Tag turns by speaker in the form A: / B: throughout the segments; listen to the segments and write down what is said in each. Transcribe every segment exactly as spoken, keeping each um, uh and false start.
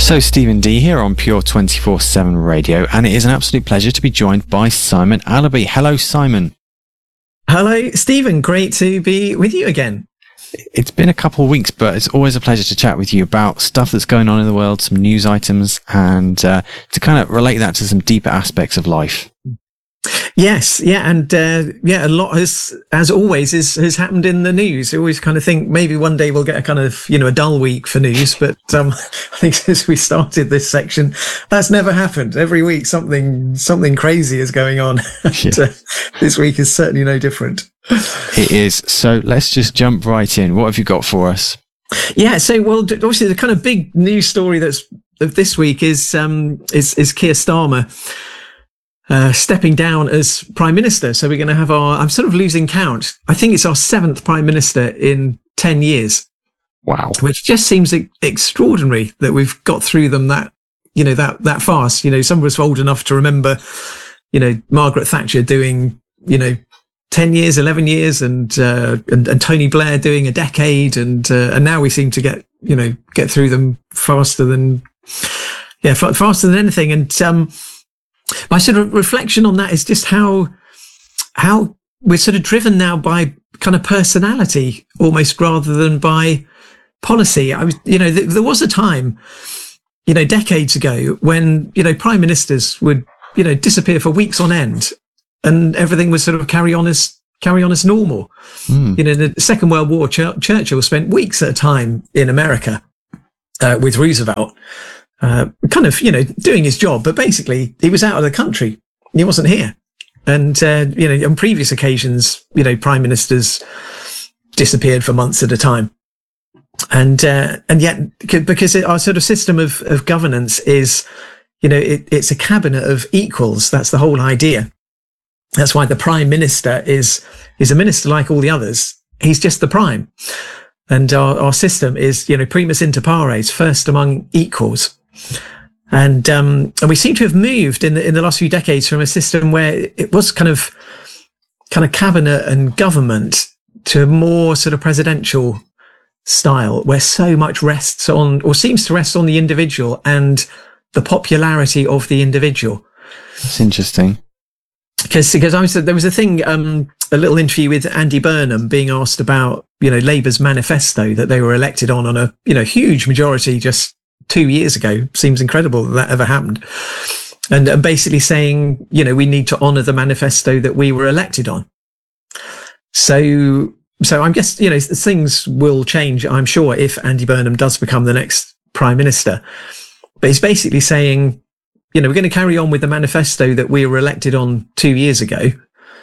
A: So Stephen D here on Pure twenty-four seven Radio, and it is an absolute pleasure to be joined by Simon Allaby. Hello, Simon.
B: Hello, Stephen. Great to be with you again.
A: It's been a couple of weeks, but it's always a pleasure to chat with you about stuff that's going on in the world, some news items, and uh, to kind of relate that to some deeper aspects of life.
B: Yes, yeah, and uh, yeah, a lot has, as always, is, has happened in the news. I always kind of think maybe one day we'll get a kind of, you know, a dull week for news, but um, I think since we started this section, that's never happened. Every week something something crazy is going on. and, uh, this week is certainly no different.
A: It is. So let's just jump right in. What have you got for us?
B: Yeah, so well, obviously the kind of big news story that's of this week is um, is, is Keir Starmer. Uh, stepping down as Prime Minister. So we're going to have our, I'm sort of losing count. I think it's our seventh Prime Minister in ten years.
A: Wow.
B: Which just seems e- extraordinary that we've got through them that, you know, that, that fast. You know, some of us are old enough to remember, you know, Margaret Thatcher doing, you know, ten years, eleven years and, uh, and, and Tony Blair doing a decade. And, uh, and now we seem to get, you know, get through them faster than, yeah, f- faster than anything. And, um, my sort of reflection on that is just how how we're sort of driven now by kind of personality almost rather than by policy. I was, you know, th- there was a time, you know, decades ago when, you know, prime ministers would, you know, disappear for weeks on end and everything would sort of carry on as carry on as normal. Mm. You know, in the Second World War, Ch- Churchill spent weeks at a time in America uh, with Roosevelt. Uh, kind of, you know, doing his job, but basically he was out of the country. He wasn't here. And, uh, you know, on previous occasions, you know, prime ministers disappeared for months at a time. And, uh, and yet, because it, our sort of system of, of governance is, you know, it, it's a cabinet of equals. That's the whole idea. That's why the prime minister is, is a minister like all the others. He's just the prime. And our, our system is, you know, primus inter pares, first among equals. And um, and we seem to have moved in the in the last few decades from a system where it was kind of kind of cabinet and government to a more sort of presidential style, where so much rests on or seems to rest on the individual and the popularity of the individual.
A: That's interesting.
B: Because because I was there was a thing um, a little interview with Andy Burnham being asked about, you know, Labour's manifesto that they were elected on on a, you know, huge majority just two years ago. Seems incredible that that ever happened. And, and basically saying, you know, we need to honour the manifesto that we were elected on. So, so I'm guess, you know, things will change, I'm sure, if Andy Burnham does become the next Prime Minister. But he's basically saying, you know, we're going to carry on with the manifesto that we were elected on two years ago.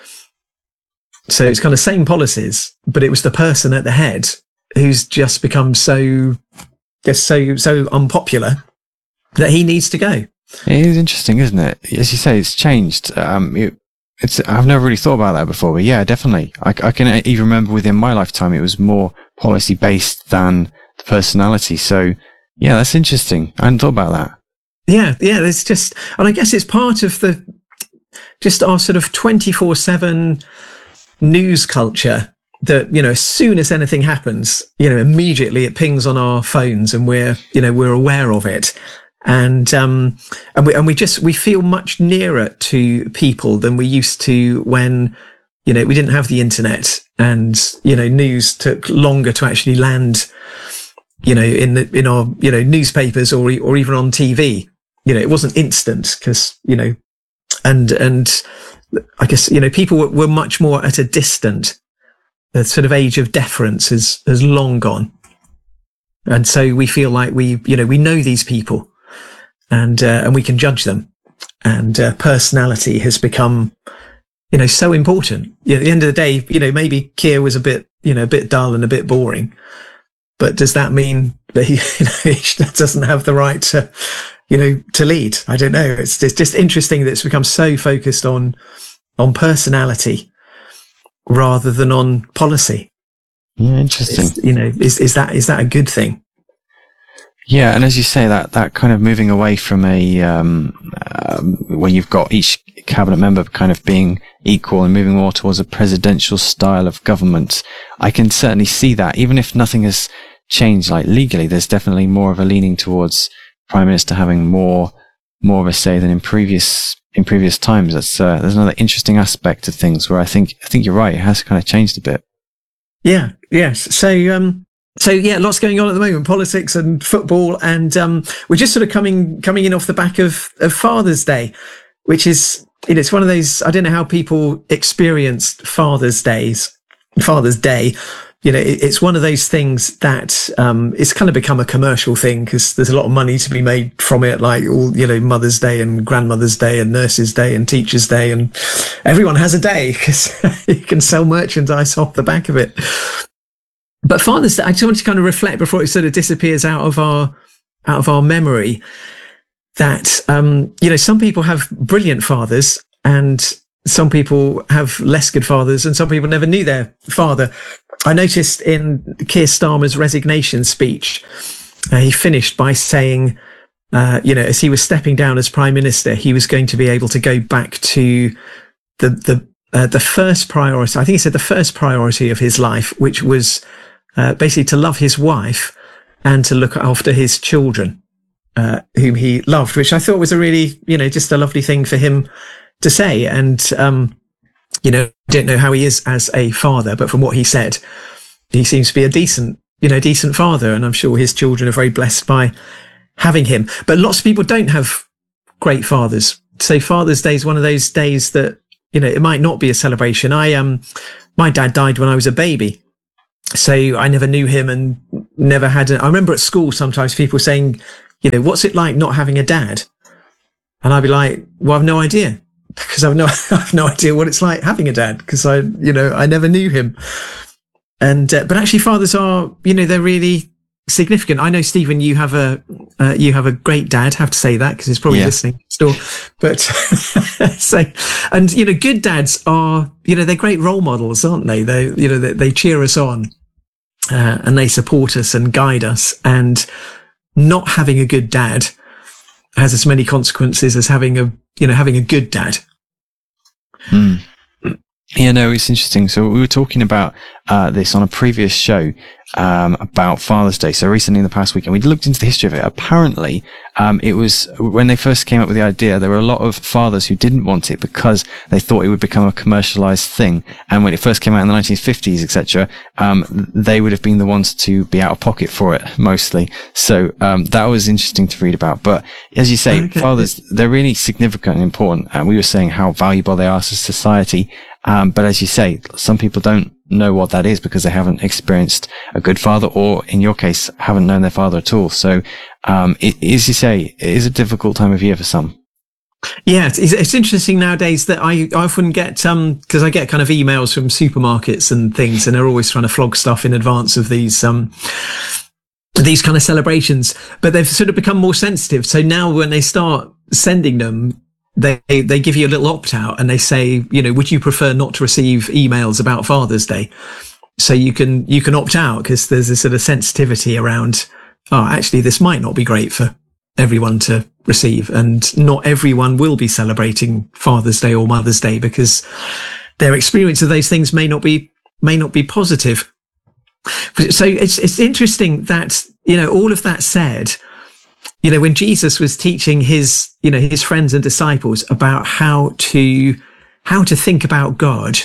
B: So it's kind of same policies, but it was the person at the head who's just become so, just so, so unpopular that he needs to go.
A: It is interesting, isn't it? As you say, it's changed. Um, it, it's, I've never really thought about that before, but yeah, definitely. I, I can even remember within my lifetime, it was more policy based than the personality. So yeah, that's interesting. I hadn't thought about that.
B: Yeah. Yeah. It's just, and I guess it's part of the, just our sort of twenty-four seven news culture that, you know, as soon as anything happens, you know, immediately it pings on our phones and we're, you know, we're aware of it. And, um, and we, and we just, we feel much nearer to people than we used to when, you know, we didn't have the internet and, you know, news took longer to actually land, you know, in the, in our, you know, newspapers or, or even on T V. You know, it wasn't instant because, you know, and, and I guess, you know, people were, were much more at a distant. The sort of age of deference has, has long gone. And so we feel like we, you know, we know these people and, uh, and we can judge them. And, uh, personality has become, you know, so important. You know, at the end of the day, you know, maybe Keir was a bit, you know, a bit dull and a bit boring, but does that mean that he, you know, he doesn't have the right to, you know, to lead? I don't know. It's, it's just interesting that it's become so focused on, on personality rather than on policy.
A: Yeah, interesting.
B: It's, you know, is is that is that a good thing?
A: Yeah, and as you say, that that kind of moving away from a um, um, when you've got each cabinet member kind of being equal and moving more towards a presidential style of government, I can certainly see that. Even if nothing has changed, like legally, there's definitely more of a leaning towards prime minister having more more of a say than in previous in previous times. That's uh, there's another interesting aspect of things where I think I think you're right. It has kind of changed a bit.
B: Yeah. Yes. So. Um, So yeah, lots going on at the moment, politics and football, and um, we're just sort of coming coming in off the back of, of Father's Day, which is, you know, it's one of those, I don't know how people experienced Father's Days, Father's Day. You know, it, it's one of those things that um, it's kind of become a commercial thing because there's a lot of money to be made from it, like all, you know, Mother's Day and Grandmother's Day and Nurse's Day and Teacher's Day, and everyone has a day because you can sell merchandise off the back of it. But Father's Day, I just wanted to kind of reflect before it sort of disappears out of our out of our memory that um, you know, some people have brilliant fathers and some people have less good fathers, and some people never knew their father. I noticed in Keir Starmer's resignation speech, uh, he finished by saying, uh, you know, as he was stepping down as Prime Minister, he was going to be able to go back to the the uh, the first priority. I think he said the first priority of his life, which was Uh, basically to love his wife and to look after his children, uh, whom he loved, which I thought was a really, you know, just a lovely thing for him to say. And, um, you know, I don't know how he is as a father, but from what he said, he seems to be a decent, you know, decent father. And I'm sure his children are very blessed by having him. But lots of people don't have great fathers. So Father's Day is one of those days that, you know, it might not be a celebration. I, um, my dad died when I was a baby. So I never knew him and never had. A, I remember at school sometimes people saying, you know, what's it like not having a dad? And I'd be like, well, I've no idea because I've no, I have no idea what it's like having a dad because I, you know, I never knew him. And uh, but actually, fathers are, you know, they're really significant. I know, Stephen, you have a uh, you have a great dad. I have to say that because he's probably yeah. listening still. But so, and you know, good dads are, you know, they're great role models, aren't they? They, you know, they, they cheer us on uh, and they support us and guide us. And not having a good dad has as many consequences as having a, you know, having a good dad.
A: Mm. Yeah, no, it's interesting. So we were talking about uh, this on a previous show um, about Father's Day. So recently in the past week, and we looked into the history of it. Apparently, um, it was when they first came up with the idea, there were a lot of fathers who didn't want it because they thought it would become a commercialized thing. And when it first came out in the nineteen fifties, et cetera, um, they would have been the ones to be out of pocket for it mostly. So um, that was interesting to read about. But as you say, okay. fathers, they're really significant and important. And we were saying how valuable they are to society. Um, but as you say, some people don't know what that is because they haven't experienced a good father, or in your case, haven't known their father at all. So, um, it, as you say, it is a difficult time of year for some.
B: Yeah, it's, it's interesting nowadays that I, I often get, um, because I get kind of emails from supermarkets and things, and they're always trying to flog stuff in advance of these, um, these kind of celebrations, but they've sort of become more sensitive. So now when they start sending them, They they give you a little opt out and they say, you know, would you prefer not to receive emails about Father's Day? So you can you can opt out because there's this sort of sensitivity around, oh, actually, this might not be great for everyone to receive, and not everyone will be celebrating Father's Day or Mother's Day because their experience of those things may not be may not be positive. So it's it's interesting that, you know, all of that said, you know, when Jesus was teaching his, you know, his friends and disciples about how to, how to think about God,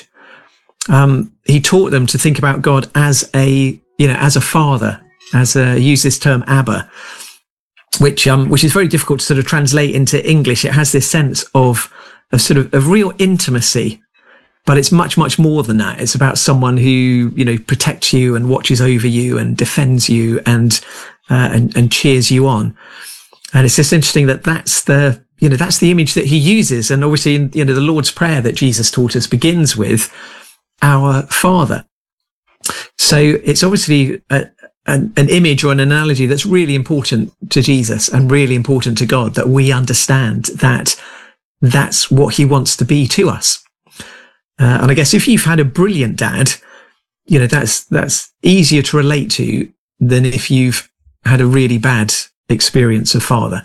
B: um, he taught them to think about God as a, you know, as a father, as a, use this term Abba, which, um, which is very difficult to sort of translate into English. It has this sense of, of sort of, of real intimacy, but it's much, much more than that. It's about someone who, you know, protects you and watches over you and defends you and, uh, and, and cheers you on. And it's just interesting that that's the, you know, that's the image that he uses. And obviously, you know, the Lord's Prayer that Jesus taught us begins with our Father. So it's obviously a, an, an image or an analogy that's really important to Jesus and really important to God, that we understand that that's what he wants to be to us. Uh, and I guess if you've had a brilliant dad, you know, that's, that's easier to relate to than if you've had a really bad experience of father.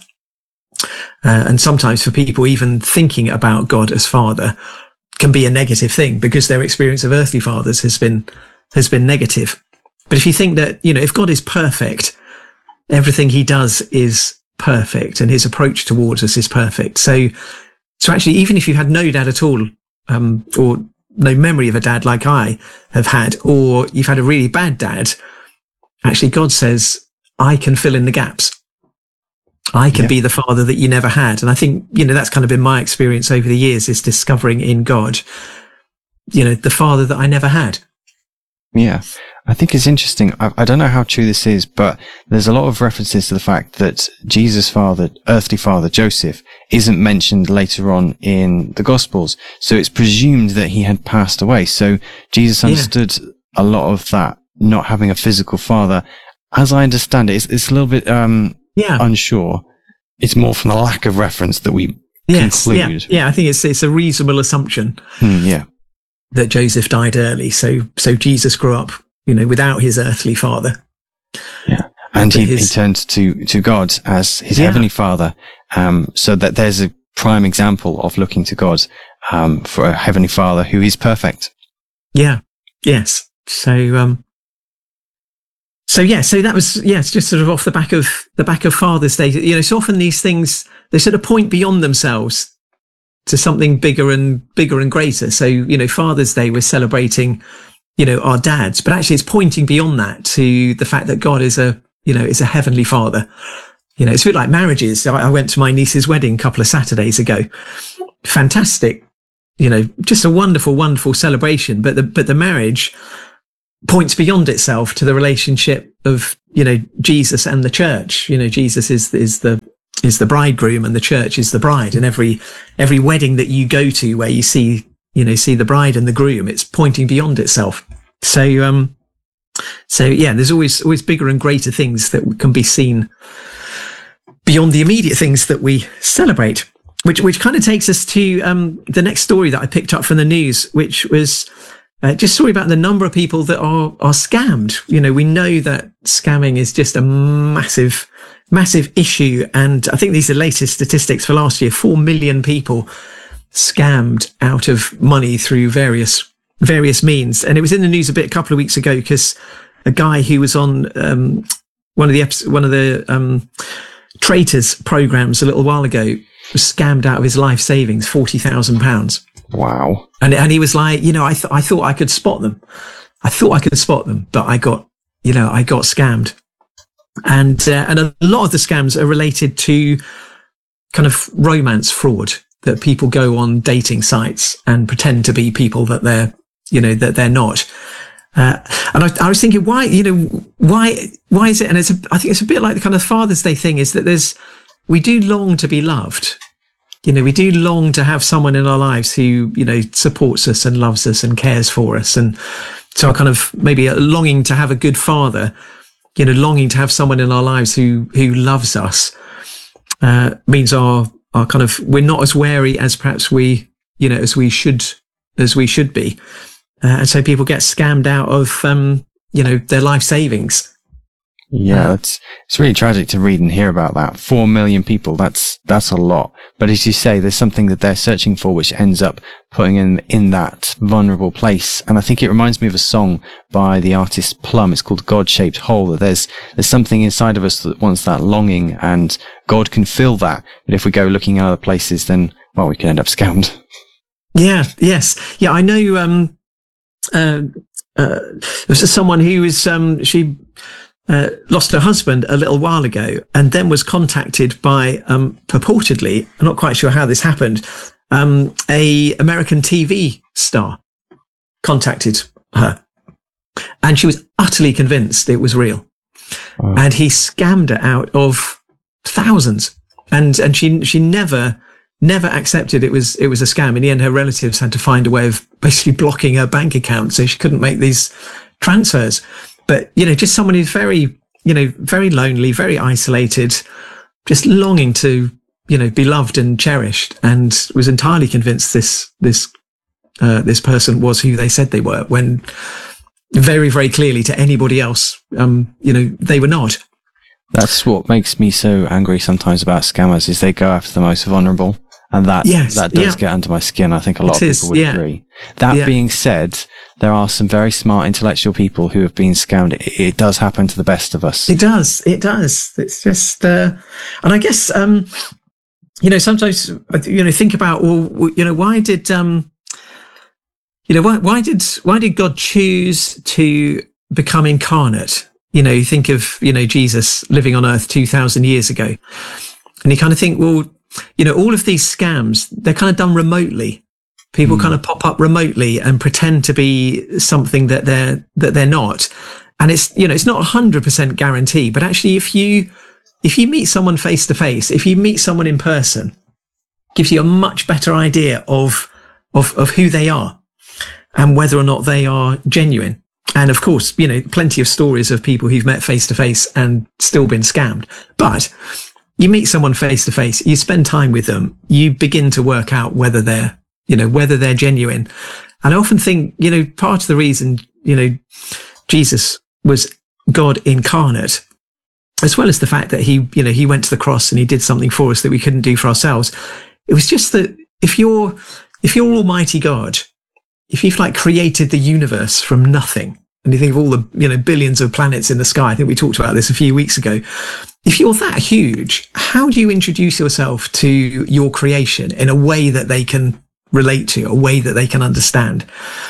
B: Uh, and sometimes for people, even thinking about God as father can be a negative thing because their experience of earthly fathers has been, has been negative. But if you think that, you know, if God is perfect, everything he does is, perfect, and his approach towards us is perfect. So, so actually, even if you had no dad at all, um, or no memory of a dad like I have had, or you've had a really bad dad, actually God says, I can fill in the gaps. I can yeah. be the father that you never had. And I think, you know, that's kind of been my experience over the years, is discovering in God, you know, the father that I never had.
A: Yeah. I think it's interesting. I, I don't know how true this is, but there's a lot of references to the fact that Jesus' father, earthly father, Joseph, isn't mentioned later on in the Gospels. So it's presumed that he had passed away. So Jesus understood yeah. a lot of that, not having a physical father. As I understand it, it's, it's a little bit, um, Yeah. unsure. It's more from the lack of reference that we
B: yes,
A: conclude.
B: Yeah, yeah, I think it's it's a reasonable assumption.
A: Mm, yeah,
B: that Joseph died early, so so Jesus grew up, you know, without his earthly father.
A: Yeah, and he, his, he turned to to God as his yeah. heavenly Father. Um, so that there's a prime example of looking to God um, for a heavenly Father who is perfect.
B: Yeah. Yes. So. Um, So yeah, so that was yeah, it's just sort of off the back of the back of Father's Day. You know, so often these things they sort of point beyond themselves to something bigger and bigger and greater. So you know, Father's Day we're celebrating, you know, our dads, but actually it's pointing beyond that to the fact that God is a you know is a heavenly Father. You know, it's a bit like marriages. I, I went to my niece's wedding a couple of Saturdays ago. Fantastic, you know, just a wonderful, wonderful celebration. But the but the marriage points beyond itself to the relationship of, you know, Jesus and the church. You know, Jesus is, is the, is the bridegroom and the church is the bride. And every, every wedding that you go to where you see, you know, see the bride and the groom, it's pointing beyond itself. So, um, so yeah, there's always, always bigger and greater things that can be seen beyond the immediate things that we celebrate, which, which kind of takes us to, um, the next story that I picked up from the news, which was, Uh, just story about the number of people that are are scammed. You know, we know that scamming is just a massive, massive issue. And I think these are the latest statistics for last year. Four million people scammed out of money through various various means. And it was in the news a bit a couple of weeks ago because a guy who was on um, one of the episodes, one of the um, Traitors programs a little while ago was scammed out of his life savings, forty thousand pounds.
A: Wow.
B: And and he was like, you know, I th- I thought I could spot them. I thought I could spot them, but I got, you know, I got scammed. And uh, and a lot of the scams are related to kind of romance fraud, that people go on dating sites and pretend to be people that they're, you know, that they're not. Uh, and I, I was thinking, why, you know, why why is it? And it's a, I think it's a bit like the kind of Father's Day thing, is that there's we do long to be loved. You know, we do long to have someone in our lives who, you know, supports us and loves us and cares for us. And so I kind of maybe a longing to have a good father, you know, longing to have someone in our lives who, who loves us, uh, means our, our kind of, we're not as wary as perhaps we, you know, as we should, as we should be. Uh, and so people get scammed out of, um, you know, their life savings.
A: Yeah, it's it's really tragic to read and hear about that. Four million people, that's that's a lot. But as you say, there's something that they're searching for which ends up putting in in that vulnerable place. And I think it reminds me of a song by the artist Plum. It's called God-Shaped Hole, that there's there's something inside of us that wants that longing, and God can fill that. But if we go looking at other places, then, well, we can end up scammed.
B: Yeah, yes. Yeah, I know um uh, uh there's someone who was um she Uh, lost her husband a little while ago, and then was contacted by um, purportedly, I'm not quite sure how this happened, um, a American T V star contacted her, and she was utterly convinced it was real. Wow. And he scammed her out of thousands, and and she she never never accepted it was it was a scam. In the end, her relatives had to find a way of basically blocking her bank account so she couldn't make these transfers. But, you know, just someone who's very, you know, very lonely, very isolated, just longing to, you know, be loved and cherished, and was entirely convinced this, this, uh, this person was who they said they were, when very, very clearly to anybody else, um, you know, they were not.
A: That's what makes me so angry sometimes about scammers, is they go after the most vulnerable. And that,
B: yes,
A: that does
B: yeah.
A: get under my skin. I think a lot
B: it
A: of
B: is,
A: people would
B: yeah.
A: agree. That
B: yeah.
A: being said, there are some very smart intellectual people who have been scammed. It, it does happen to the best of us.
B: It does. It does. It's just, uh, and I guess, um, you know, sometimes, you know, think about, well, you know, why did, um, you know, why, why did, why did God choose to become incarnate? You know, you think of, you know, Jesus living on earth two thousand years ago, and you kind of think, well, you know, all of these scams, they're kind of done remotely. People mm. kind of pop up remotely and pretend to be something that they're, that they're not. And it's, you know, it's not a hundred percent guarantee, but actually if you, if you meet someone face to face, if you meet someone in person, gives you a much better idea of, of, of who they are and whether or not they are genuine. And of course, you know, plenty of stories of people who've met face to face and still been scammed. But you meet someone face to face, you spend time with them, you begin to work out whether they're, you know, whether they're genuine. And I often think, you know, part of the reason, you know, Jesus was God incarnate, as well as the fact that he, you know, he went to the cross and he did something for us that we couldn't do for ourselves. It was just that if you're, if you're Almighty God, if you've like created the universe from nothing, and you think of all the, you know, billions of planets in the sky, I think we talked about this a few weeks ago. If you're that huge, how do you introduce yourself to your creation in a way that they can relate to, a way that they can understand?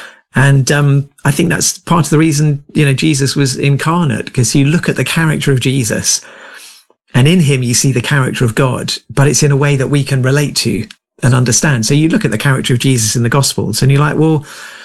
B: And um, I think that's part of the reason, you know, Jesus was incarnate, because you look at the character of Jesus and in him you see the character of God, but it's in a way that we can relate to and understand. So you look at the character of Jesus in the Gospels and you're like, well,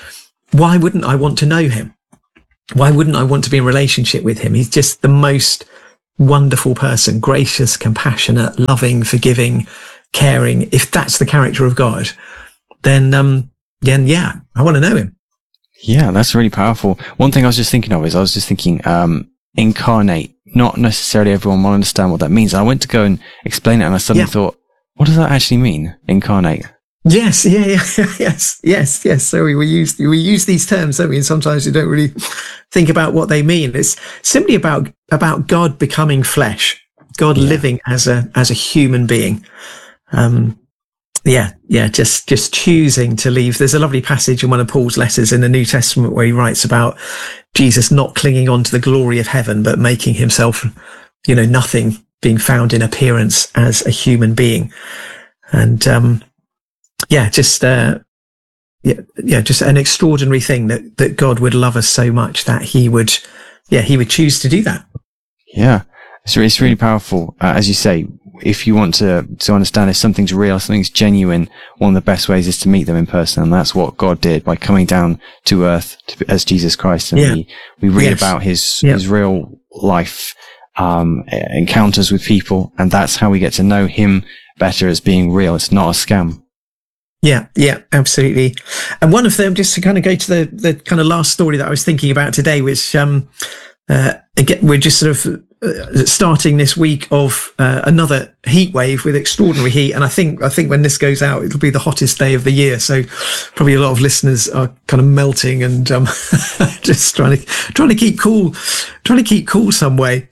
B: why wouldn't I want to know him? Why wouldn't I want to be in relationship with him? He's just the most wonderful person, gracious, compassionate, loving, forgiving, caring. If that's the character of God, then, um, then yeah, I want to know him.
A: Yeah, that's really powerful. One thing I was just thinking of is I was just thinking, um, incarnate, not necessarily everyone will understand what that means. I went to go and explain it and I suddenly yeah. thought, what does that actually mean? Incarnate.
B: Yes, yeah, yeah, yes, yes, yes. So we, we use we use these terms, don't we? And sometimes we don't really think about what they mean. It's simply about about God becoming flesh, God yeah. living as a as a human being. Um, yeah, yeah, just just choosing to leave. There's a lovely passage in one of Paul's letters in the New Testament where he writes about Jesus not clinging on to the glory of heaven, but making himself, you know, nothing, being found in appearance as a human being, and um. Yeah, just uh, yeah, yeah, just an extraordinary thing that, that God would love us so much that he would, yeah, he would choose to do that.
A: Yeah, it's it's really powerful. Uh, as you say, if you want to to understand if something's real, something's genuine, one of the best ways is to meet them in person, and that's what God did by coming down to earth to, as Jesus Christ, and yeah. we we read yes. about his yeah. his real life um, encounters with people, and that's how we get to know him better as being real. It's not a scam.
B: Yeah, yeah, absolutely. And one of them, just to kind of go to the, the kind of last story that I was thinking about today, which, um, uh, again, we're just sort of uh, starting this week of uh, another heat wave with extraordinary heat. And I think, I think when this goes out, it'll be the hottest day of the year. So probably a lot of listeners are kind of melting and, um, just trying to, trying to keep cool, trying to keep cool some way.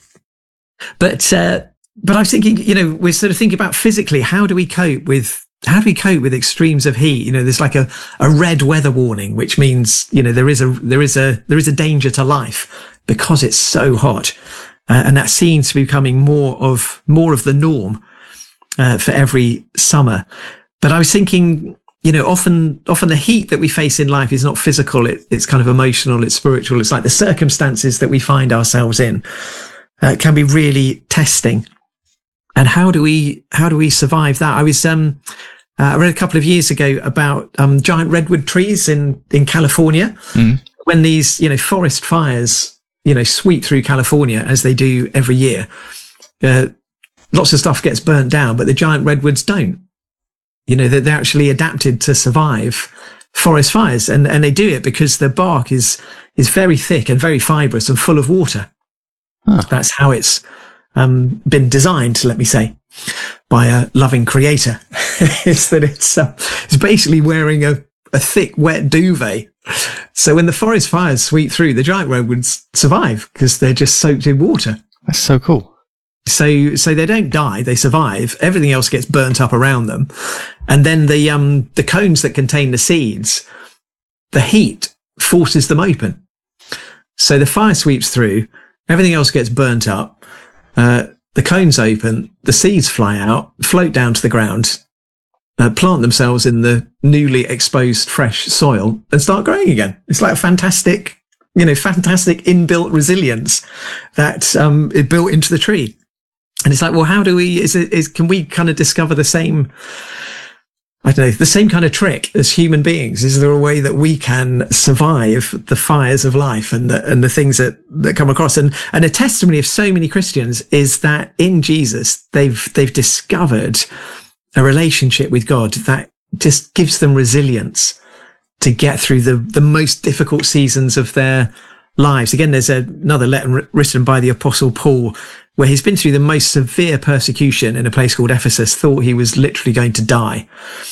B: But, uh, but I was thinking, you know, we're sort of thinking about physically, how do we cope with How do we cope with extremes of heat? You know, there's like a, a red weather warning, which means, you know, there is a, there is a, there is a danger to life because it's so hot. Uh, and that seems to be becoming more of, more of the norm, uh, for every summer. But I was thinking, you know, often, often the heat that we face in life is not physical. It, it's kind of emotional. It's spiritual. It's like the circumstances that we find ourselves in, uh, can be really testing. And how do we, how do we survive that? I was, um, uh, I read a couple of years ago about, um, giant redwood trees in, in California. Mm. When these, you know, forest fires, you know, sweep through California as they do every year, uh, lots of stuff gets burnt down, but the giant redwoods don't. You know, they're, they're actually adapted to survive forest fires, and, and they do it because the bark is, is very thick and very fibrous and full of water. Huh. That's how it's, um, been designed, let me say, by a loving creator. Is that it's, uh, it's basically wearing a, a thick, wet duvet. So when the forest fires sweep through, the giant redwoods survive because they're just soaked in water.
A: That's so cool.
B: So, so they don't die, they survive. Everything else gets burnt up around them. And then the, um, the cones that contain the seeds, the heat forces them open. So the fire sweeps through, everything else gets burnt up, uh, the cones open, the seeds fly out, float down to the ground, uh, plant themselves in the newly exposed fresh soil and start growing again. It's like a fantastic, you know, fantastic inbuilt resilience that um, is built into the tree. And it's like, well, how do we, is it, is, can we kind of discover the same, I don't know, the same kind of trick as human beings? Is there a way that we can survive the fires of life and the, and the things that, that come across? And, and a testimony of so many Christians is that in Jesus, they've, they've discovered a relationship with God that just gives them resilience to get through the, the most difficult seasons of their lives. Again, there's another letter written by the Apostle Paul where he's been through the most severe persecution in a place called Ephesus, thought he was literally going to die.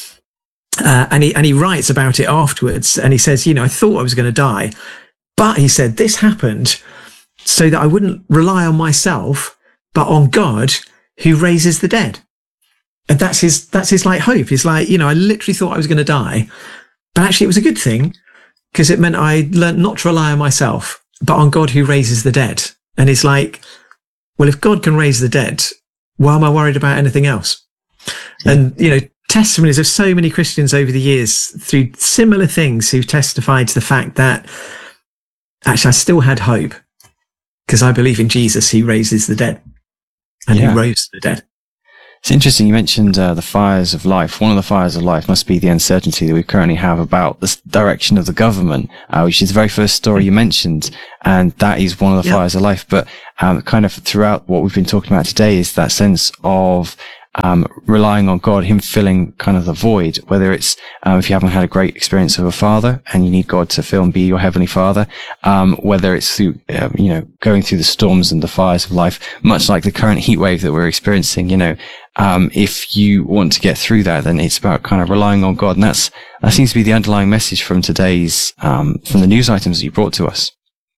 B: Uh, and he, and he writes about it afterwards. And he says, you know, I thought I was going to die, but he said, this happened so that I wouldn't rely on myself, but on God who raises the dead. And that's his, that's his like hope. He's like, you know, I literally thought I was going to die, but actually it was a good thing because it meant I learned not to rely on myself, but on God who raises the dead. And it's like, well, if God can raise the dead, why am I worried about anything else? Yeah. And, you know, testimonies of so many Christians over the years through similar things who've testified to the fact that actually I still had hope because I believe in Jesus who raises the dead and yeah. who rose the dead.
A: It's interesting. You mentioned uh, the fires of life. One of the fires of life must be the uncertainty that we currently have about the direction of the government, uh, which is the very first story you mentioned. And that is one of the yep. fires of life. But um, kind of throughout what we've been talking about today is that sense of um, relying on God, him filling kind of the void, whether it's um, if you haven't had a great experience of a father and you need God to fill and be your heavenly father, um, whether it's through, uh, you know, going through the storms and the fires of life, much like the current heat wave that we're experiencing, you know, Um, if you want to get through that, then it's about kind of relying on God. And that's, that seems to be the underlying message from today's, um, from the news items that you brought to us.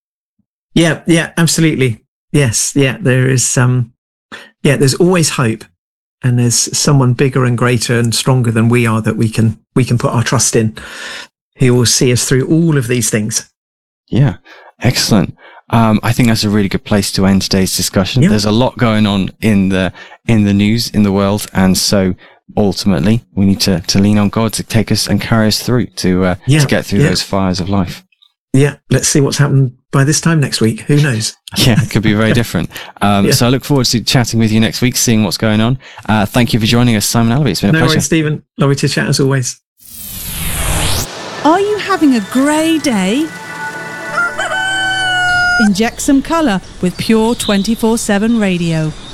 B: Yeah. Yeah, absolutely. Yes. Yeah. There is, um, yeah, there's always hope and there's someone bigger and greater and stronger than we are that we can, we can put our trust in. He will see us through all of these things.
A: Yeah. Excellent. Um, I think that's a really good place to end today's discussion. Yep. There's a lot going on in the, in the news, in the world. And so ultimately we need to, to lean on God to take us and carry us through to, uh, yeah. to get through yeah. those fires of life.
B: Yeah. Let's see what's happened by this time next week. Who knows?
A: Yeah. It could be very different. Um, yeah. So I look forward to chatting with you next week, seeing what's going on. Uh, thank you for joining us, Simon Allaby. It's been a
B: no
A: pleasure.
B: Worries, Stephen. Lovely to chat as always.
C: Are you having a grey day? Inject some colour with Pure twenty-four seven Radio.